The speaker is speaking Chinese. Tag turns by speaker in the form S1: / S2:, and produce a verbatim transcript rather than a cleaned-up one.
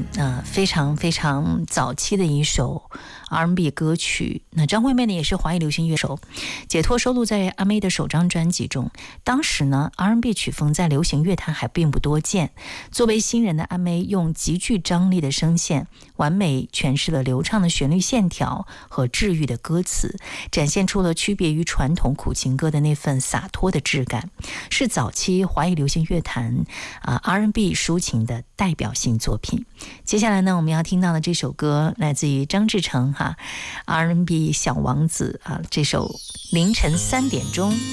S1: 呃非常非常早期的一首 R and B 歌曲。那张惠妹呢也是华语流行乐手，解脱收录在阿妹的首张专辑中。当时呢 R and B 曲风在流行乐坛还并不多见，作为新人的阿妹用极具张力的声线，完美诠释了流畅的旋律线条和治愈的歌词，展现出了区别于传统苦情歌的那份洒脱的质感，是早期华语流行乐坛啊、呃、R and B 抒情的代表性作品。接下来呢，我们要听到的这首歌来自于张志成哈 R and B 小王子啊，这首凌晨三点钟。